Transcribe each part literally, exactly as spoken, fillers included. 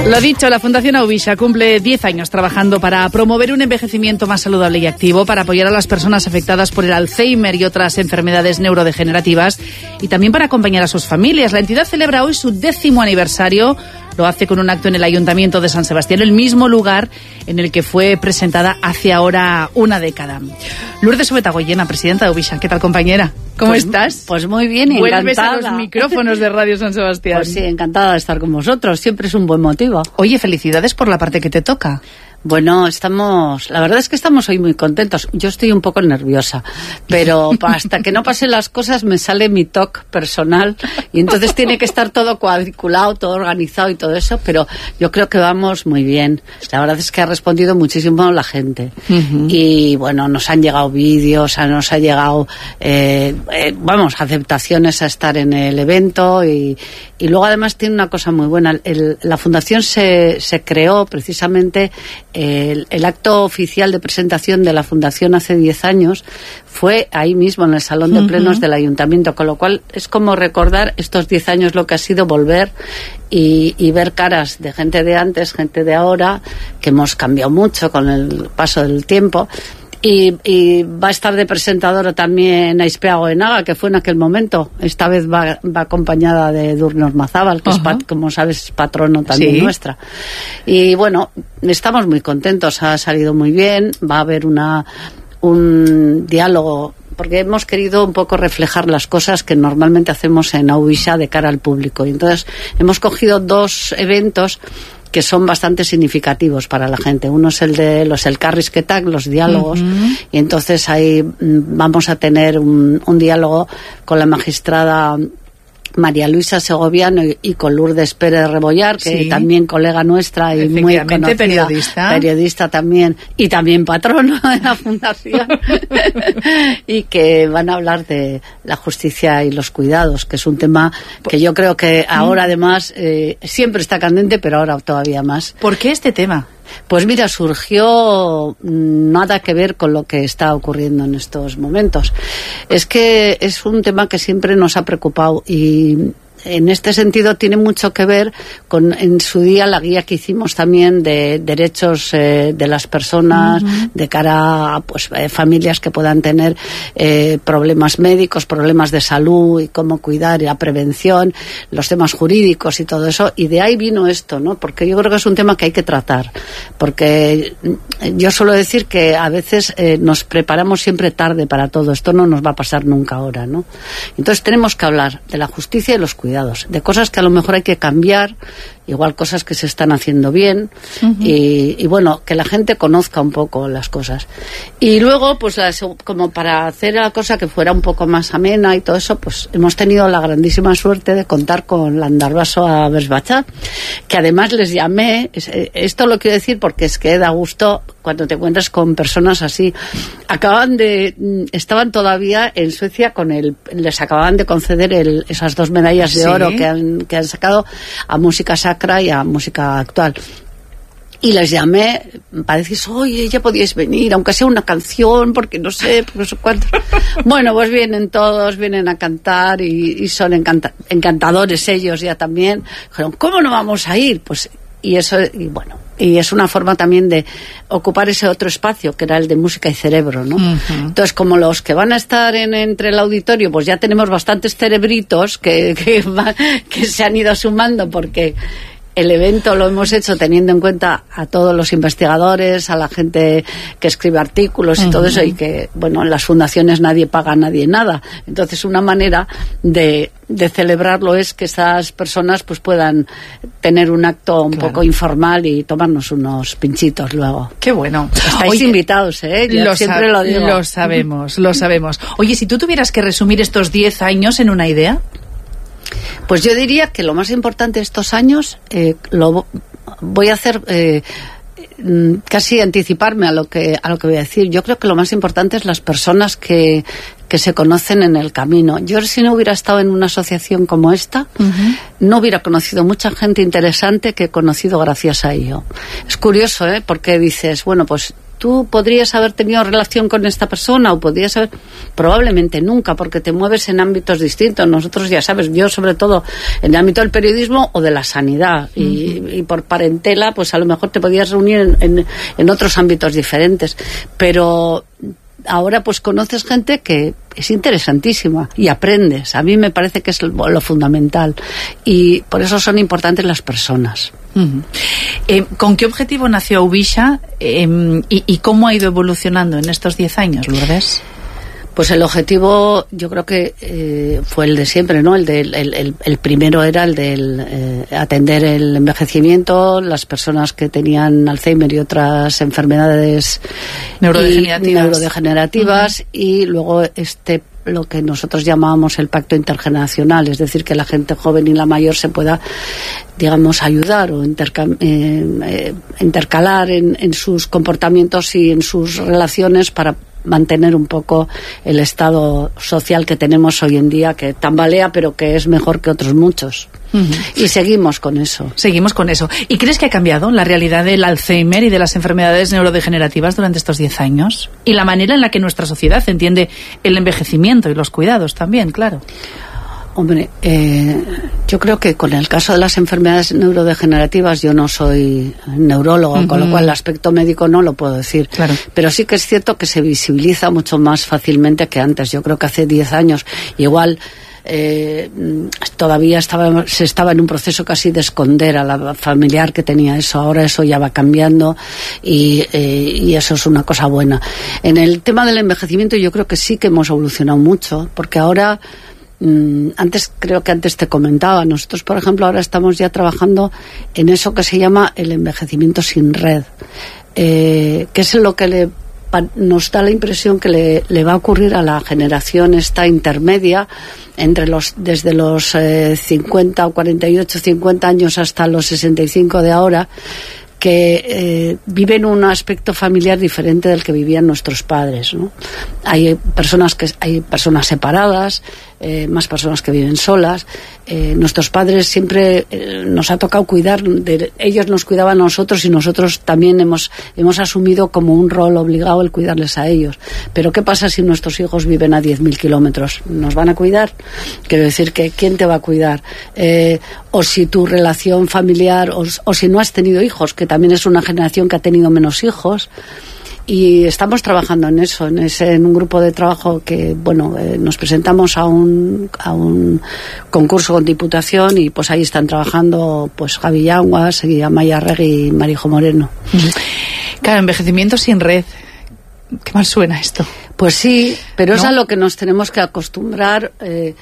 Lo dicho, la Fundación Auvisha cumple diez años trabajando para promover un envejecimiento más saludable y activo, para apoyar a las personas afectadas por el Alzheimer y otras enfermedades neurodegenerativas y también para acompañar a sus familias. La entidad celebra hoy su décimo aniversario. Lo hace con un acto en el Ayuntamiento de San Sebastián, el mismo lugar en el que fue presentada hace ahora una década. Lourdes Subetagoyena, presidenta de Auvisha. ¿Qué tal, compañera? ¿Cómo pues, estás? Pues muy bien, encantada. Vuelves a los micrófonos de Radio San Sebastián. Pues sí, encantada de estar con vosotros. Siempre es un buen motivo. Oye, felicidades por la parte que te toca. Bueno, estamos, la verdad es que estamos hoy muy contentos. Yo estoy un poco nerviosa, pero hasta que no pasen las cosas me sale mi toque personal y entonces tiene que estar todo cuadriculado, todo organizado y todo eso, pero yo creo que vamos muy bien. La verdad es que ha respondido muchísimo la gente. Uh-huh. Y bueno, nos han llegado vídeos, nos ha llegado, eh, eh, vamos, aceptaciones a estar en el evento y, y luego además tiene una cosa muy buena. El, la fundación se, se creó precisamente. El, el acto oficial de presentación de la Fundación hace diez años fue ahí mismo, en el Salón de Plenos uh-huh. del Ayuntamiento, con lo cual es como recordar estos diez años lo que ha sido volver y, y ver caras de gente de antes, gente de ahora, que hemos cambiado mucho con el paso del tiempo. Y, y va a estar de presentadora también Aispea Goenaga, que fue en aquel momento. Esta vez va, va acompañada de Durnos Mazábal, que uh-huh. es, pat, como sabes, es patrono también sí. nuestra. Y bueno, estamos muy contentos, ha salido muy bien, va a haber una un diálogo, porque hemos querido un poco reflejar las cosas que normalmente hacemos en Auvisha de cara al público. Y entonces hemos cogido dos eventos que son bastante significativos para la gente. Uno es el de los Elkarrizketak, los diálogos, uh-huh. y entonces ahí vamos a tener un, un diálogo con la magistrada María Luisa Segoviano y, y con Lourdes Pérez Rebollar, que sí. también colega nuestra y muy conocida, periodista. periodista también, y también patrono de la Fundación, y que van a hablar de la justicia y los cuidados, que es un tema que yo creo que ahora además eh, siempre está candente, pero ahora todavía más. ¿Por qué este tema? Pues mira, surgió nada que ver con lo que está ocurriendo en estos momentos. Es que es un tema que siempre nos ha preocupado y en este sentido tiene mucho que ver con en su día la guía que hicimos también de derechos eh, de las personas uh-huh. de cara a pues, eh, familias que puedan tener eh, problemas médicos, problemas de salud y cómo cuidar y la prevención, los temas jurídicos y todo eso, y de ahí vino esto, ¿no? Porque yo creo que es un tema que hay que tratar, porque yo suelo decir que a veces eh, nos preparamos siempre tarde para todo, esto no nos va a pasar nunca ahora, ¿no? Entonces tenemos que hablar de la justicia y los cuidados, de cosas que a lo mejor hay que cambiar, igual cosas que se están haciendo bien, uh-huh. y, y bueno, que la gente conozca un poco las cosas. Y luego, pues como para hacer la cosa que fuera un poco más amena y todo eso, pues hemos tenido la grandísima suerte de contar con Landarbaso a Bersbacha, que además les llamé, esto lo quiero decir porque es que da gusto cuando te encuentras con personas así. Acaban de, estaban todavía en Suecia con el, les acababan de conceder el, esas dos medallas de ¿Sí? oro que han, que han sacado a música sacra y a música actual. Y les llamé para decir, oye, ya podíais venir, aunque sea una canción, porque no sé, porque no sé cuánto. Bueno, pues vienen todos, vienen a cantar y, y son encanta, encantadores ellos ya también. Dijeron, ¿cómo no vamos a ir? Pues, y eso, y bueno, y es una forma también de ocupar ese otro espacio que era el de música y cerebro, ¿no? Uh-huh. Entonces, como los que van a estar en, entre el auditorio, pues ya tenemos bastantes cerebritos que, que, va, que se han ido sumando, porque el evento lo hemos hecho teniendo en cuenta a todos los investigadores, a la gente que escribe artículos y uh-huh. todo eso, y que, bueno, en las fundaciones nadie paga a nadie nada. Entonces, una manera de, de celebrarlo es que esas personas pues puedan tener un acto un claro. poco informal y tomarnos unos pinchitos luego. Qué bueno. Estáis Oye, invitados, ¿eh? Yo lo siempre sab- lo digo. Lo sabemos, lo sabemos. Oye, si tú tuvieras que resumir estos diez años en una idea... Pues yo diría que lo más importante de estos años, eh, lo voy a hacer eh, casi anticiparme a lo que a lo que voy a decir. Yo creo que lo más importante es las personas que, que se conocen en el camino. Yo, si no hubiera estado en una asociación como esta, uh-huh. no hubiera conocido mucha gente interesante que he conocido gracias a ello. Es curioso, ¿eh? Porque dices, bueno, pues ¿tú podrías haber tenido relación con esta persona o podrías haber...? Probablemente nunca, porque te mueves en ámbitos distintos. Nosotros, ya sabes, yo sobre todo en el ámbito del periodismo o de la sanidad. Uh-huh. y, y por parentela, pues a lo mejor te podías reunir en, en, en otros ámbitos diferentes. Pero... ahora pues conoces gente que es interesantísima y aprendes. A mí me parece que es lo, lo fundamental y por eso son importantes las personas. Uh-huh. eh, ¿Con qué objetivo nació Ubisha eh, y, y cómo ha ido evolucionando en estos diez años, Lourdes? Pues el objetivo, yo creo que eh, fue el de siempre, ¿no? El, de, el, el, el primero era el de eh, atender el envejecimiento, las personas que tenían Alzheimer y otras enfermedades neurodegenerativas, y, neurodegenerativas uh-huh. y luego este lo que nosotros llamábamos el pacto intergeneracional, es decir, que la gente joven y la mayor se pueda, digamos, ayudar o interca- eh, eh, intercalar en, en sus comportamientos y en sus relaciones para mantener un poco el estado social que tenemos hoy en día, que tambalea pero que es mejor que otros muchos. Uh-huh. Y seguimos con eso. Seguimos con eso. ¿Y crees que ha cambiado la realidad del Alzheimer y de las enfermedades neurodegenerativas durante estos diez años? Y la manera en la que nuestra sociedad entiende el envejecimiento y los cuidados también, claro. Hombre, eh, yo creo que con el caso de las enfermedades neurodegenerativas, yo no soy neurólogo, uh-huh. con lo cual el aspecto médico no lo puedo decir. Claro. Pero sí que es cierto que se visibiliza mucho más fácilmente que antes. Yo creo que hace diez años igual eh, todavía estaba, se estaba en un proceso casi de esconder a la familiar que tenía eso. Ahora eso ya va cambiando y, eh, y eso es una cosa buena. En el tema del envejecimiento yo creo que sí que hemos evolucionado mucho, porque ahora... Antes, creo que antes te comentaba, nosotros por ejemplo ahora estamos ya trabajando en eso que se llama el envejecimiento sin red, eh, que es lo que le, nos da la impresión que le, le va a ocurrir a la generación esta intermedia entre los, desde los eh, cincuenta o cuarenta y ocho, cincuenta años hasta los sesenta y cinco de ahora, que eh, viven un aspecto familiar diferente del que vivían nuestros padres, ¿no? Hay personas que hay personas separadas, eh, más personas que viven solas. Eh, nuestros padres siempre eh, nos ha tocado cuidar de ellos, nos cuidaban a nosotros y nosotros también hemos hemos asumido como un rol obligado el cuidarles a ellos. Pero ¿qué pasa si nuestros hijos viven a diez mil kilómetros? ¿Nos van a cuidar? Quiero decir que ¿quién te va a cuidar? Eh, o si tu relación familiar o, o si no has tenido hijos, que también es una generación que ha tenido menos hijos. Y estamos trabajando en eso, en ese en un grupo de trabajo que, bueno, eh, nos presentamos a un a un concurso con Diputación y pues ahí están trabajando pues Javi Yanguas, Amaya Regui y Marijo Moreno. Claro, envejecimiento sin red. Qué mal suena esto. Pues sí, pero ¿no? Es a lo que nos tenemos que acostumbrar. Eh,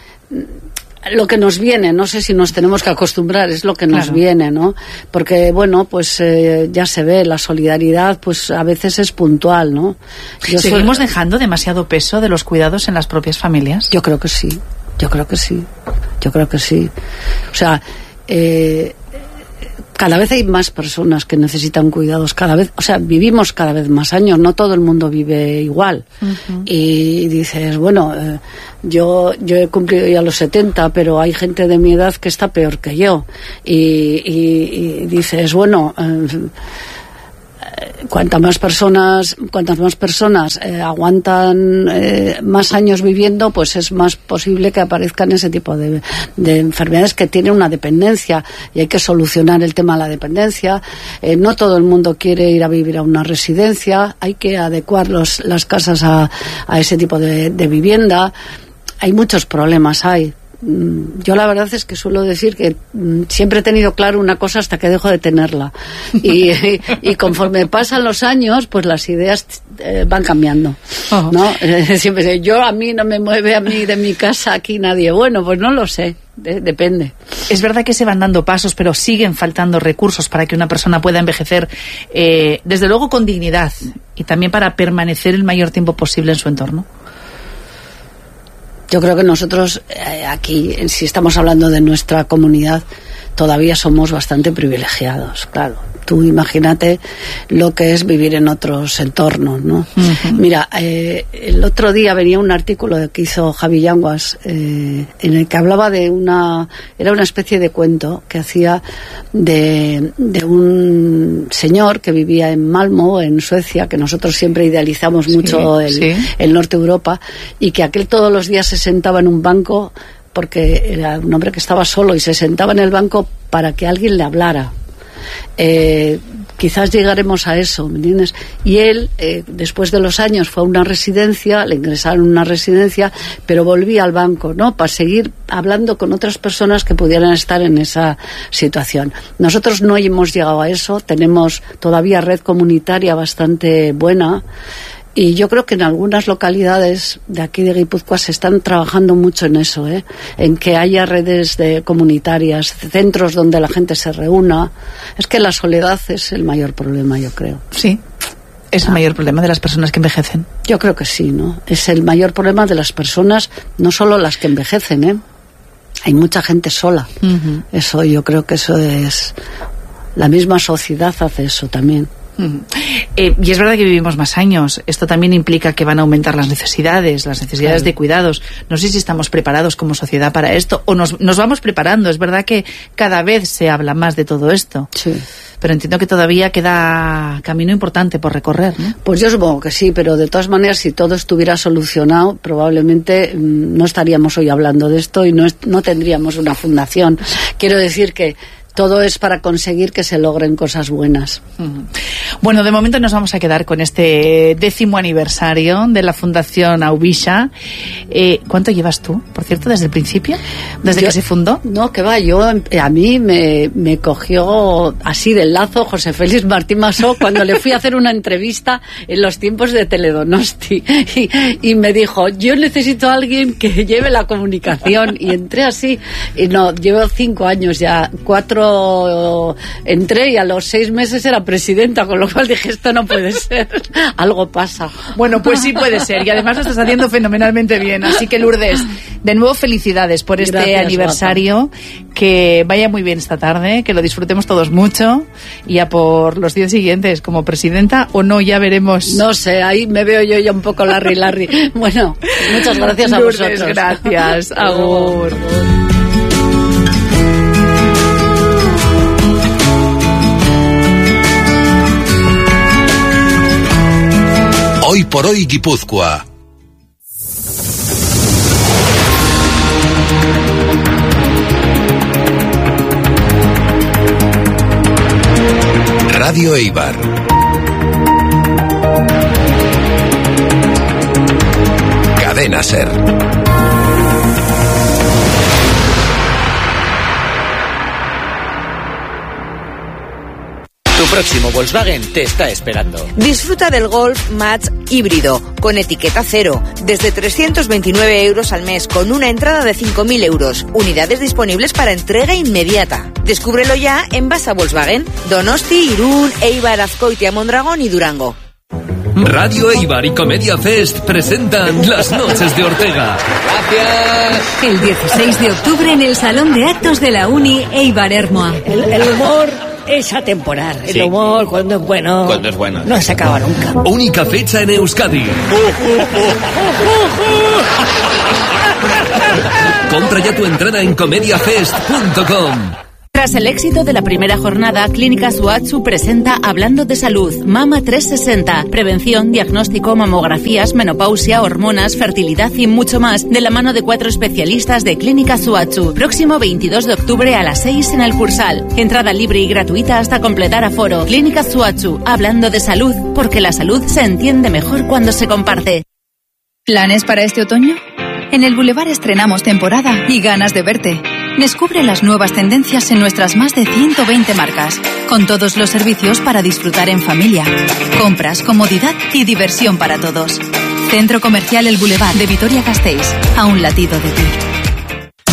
lo que nos viene, no sé si nos tenemos que acostumbrar, es lo que nos claro. viene, ¿no? Porque, bueno, pues eh, ya se ve, la solidaridad pues a veces es puntual, ¿no? Yo ¿Seguimos soy... dejando demasiado peso de los cuidados en las propias familias? Yo creo que sí, yo creo que sí, yo creo que sí. O sea, eh, cada vez hay más personas que necesitan cuidados, cada vez, o sea, vivimos cada vez más años, no todo el mundo vive igual. Uh-huh. Y dices, bueno, eh, yo yo he cumplido ya los setenta, pero hay gente de mi edad que está peor que yo. Y, y, y dices, bueno, eh, cuantas más personas cuantas más personas eh, aguantan eh, más años viviendo, pues es más posible que aparezcan ese tipo de, de enfermedades que tienen una dependencia y hay que solucionar el tema de la dependencia. Eh, no todo el mundo quiere ir a vivir a una residencia, hay que adecuar los, las casas a, a ese tipo de, de vivienda. Hay muchos problemas, hay. Yo la verdad es que suelo decir que siempre he tenido claro una cosa hasta que dejo de tenerla y, y, y conforme pasan los años pues las ideas eh, van cambiando, oh. ¿no? Eh, siempre yo a mí no me mueve a mí de mi casa aquí nadie. Bueno, pues no lo sé, de, depende. Es verdad que se van dando pasos, pero siguen faltando recursos para que una persona pueda envejecer eh, desde luego con dignidad y también para permanecer el mayor tiempo posible en su entorno. Yo creo que nosotros eh, aquí, si estamos hablando de nuestra comunidad, todavía somos bastante privilegiados, claro. tú imagínate lo que es vivir en otros entornos, ¿no? Uh-huh. Mira, eh, el otro día venía un artículo que hizo Javi Yanguas eh, en el que hablaba de una, era una especie de cuento que hacía de, de un señor que vivía en Malmö, en Suecia, que nosotros siempre idealizamos mucho sí, el, sí. el norte de Europa, y que aquel todos los días se sentaba en un banco porque era un hombre que estaba solo y se sentaba en el banco para que alguien le hablara. Eh, quizás llegaremos a eso, ¿me entiendes? Y él, eh, después de los años, fue a una residencia, le ingresaron en una residencia, pero volvía al banco, ¿no? Para seguir hablando con otras personas que pudieran estar en esa situación. Nosotros no hemos llegado a eso, tenemos todavía red comunitaria bastante buena. Y yo creo que en algunas localidades de aquí de Guipúzcoa se están trabajando mucho en eso, ¿eh? En que haya redes de comunitarias, centros donde la gente se reúna. Es que la soledad es el mayor problema, yo creo. Sí, es el ah. mayor problema de las personas que envejecen. Yo creo que sí, ¿no? Es el mayor problema de las personas, no solo las que envejecen, ¿eh? Hay mucha gente sola. Uh-huh. Eso, yo creo que eso es... La misma sociedad hace eso también. Uh-huh. Eh, y es verdad que vivimos más años. Esto también implica que van a aumentar las necesidades, las necesidades claro. de cuidados. No sé si estamos preparados como sociedad para esto o nos, nos vamos preparando. Es verdad que cada vez se habla más de todo esto. Sí. Pero entiendo que todavía queda camino importante por recorrer, ¿no? Pues yo supongo que sí, pero de todas maneras, si todo estuviera solucionado, probablemente mmm, no estaríamos hoy hablando de esto y no, es, no tendríamos una fundación. Quiero decir que todo es para conseguir que se logren cosas buenas. Bueno, de momento nos vamos a quedar con este décimo aniversario de la Fundación Aubisha. Eh, ¿Cuánto llevas tú, por cierto, desde el principio? ¿Desde yo, que se fundó? No, que va, yo a mí me, me cogió así del lazo José Félix Martín Masó cuando le fui a hacer una entrevista en los tiempos de Teledonosti y, y me dijo, yo necesito a alguien que lleve la comunicación, y entré así, y no, llevo cinco años ya, cuatro entré y a los seis meses era presidenta, con lo cual dije, esto no puede ser, algo pasa. Bueno, pues sí puede ser, y además lo estás haciendo fenomenalmente bien, así que Lourdes, de nuevo felicidades por este Gracias, aniversario, guapa. Que vaya muy bien esta tarde, que lo disfrutemos todos mucho, y a por los días siguientes como presidenta, o no, ya veremos. No sé, ahí me veo yo ya un poco Larry Larry. Bueno, muchas gracias a Lourdes, vosotros. Gracias, agur. Hoy por hoy Guipúzcoa. Radio Eibar. Cadena Ser. Tu próximo Volkswagen te está esperando. Disfruta del Golf Match híbrido con etiqueta cero desde trescientos veintinueve euros al mes con una entrada de cinco mil euros. Unidades disponibles para entrega inmediata. Descúbrelo ya en Basa Volkswagen, Donosti, Irún, Eibar, Azkoitia, Mondragón y Durango. Radio Eibar y Comedia Fest presentan Las Noches de Ortega. Gracias. El dieciséis de octubre en el Salón de Actos de la Uni Eibar Ermoa. El, el humor es atemporal. Sí. El humor, cuando es bueno, cuando es bueno, no se acaba nunca. Única fecha en Euskadi. Compra ya tu entrada en comediafest punto com. Tras el éxito de la primera jornada, Clínica Suatsu presenta Hablando de Salud, Mama trescientos sesenta, prevención, diagnóstico, mamografías, menopausia, hormonas, fertilidad y mucho más, de la mano de cuatro especialistas de Clínica Suatsu. Próximo veintidós de octubre a las seis en el Cursal. Entrada libre y gratuita hasta completar aforo. Clínica Suatsu, Hablando de Salud, porque la salud se entiende mejor cuando se comparte. ¿Planes para este otoño? En el Boulevard estrenamos temporada y ganas de verte. Descubre las nuevas tendencias en nuestras más de ciento veinte marcas, con todos los servicios para disfrutar en familia. Compras, comodidad y diversión para todos. Centro Comercial El Boulevard de Vitoria-Gasteiz, a un latido de ti.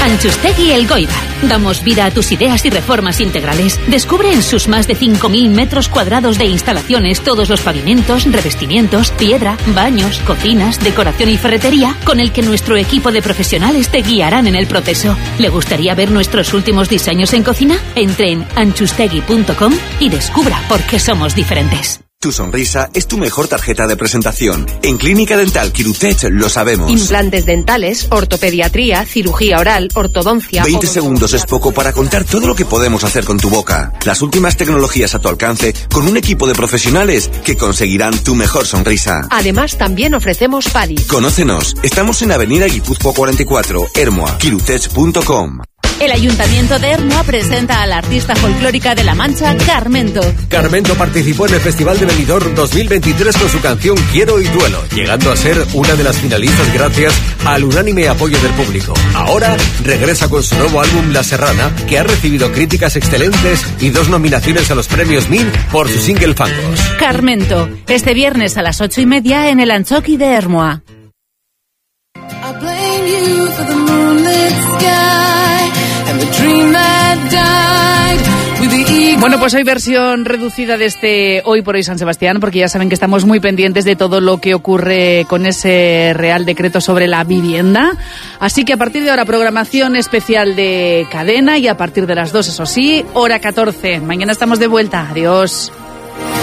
Antxustegi Elgoibar. Damos vida a tus ideas y reformas integrales. Descubre en sus más de cinco mil metros cuadrados de instalaciones todos los pavimentos, revestimientos, piedra, baños, cocinas, decoración y ferretería con el que nuestro equipo de profesionales te guiarán en el proceso. ¿Le gustaría ver nuestros últimos diseños en cocina? Entre en antxustegi punto com y descubra por qué somos diferentes. Tu sonrisa es tu mejor tarjeta de presentación. En Clínica Dental Quirutech lo sabemos. Implantes dentales, ortopediatría, cirugía oral, ortodoncia... veinte segundos es poco para contar todo lo que podemos hacer con tu boca. Las últimas tecnologías a tu alcance con un equipo de profesionales que conseguirán tu mejor sonrisa. Además, también ofrecemos P A D I. Conócenos. Estamos en Avenida Guipúzcoa cuarenta y cuatro, Ermua, quirutech punto com. El Ayuntamiento de Ermua presenta a la artista folclórica de La Mancha, Carmento. Carmento participó en el Festival de Benidorm dos mil veintitrés con su canción Quiero y Duelo, llegando a ser una de las finalistas gracias al unánime apoyo del público. Ahora regresa con su nuevo álbum La Serrana, que ha recibido críticas excelentes y dos nominaciones a los premios M I N por su single Fangos. Carmento, este viernes a las ocho y media en el Antxoki de Ermua. Bueno, pues hoy versión reducida de este Hoy por Hoy San Sebastián, porque ya saben que estamos muy pendientes de todo lo que ocurre con ese Real Decreto sobre la vivienda. Así que a partir de ahora, programación especial de Cadena, y a partir de las dos, eso sí, hora catorce. Mañana estamos de vuelta. Adiós.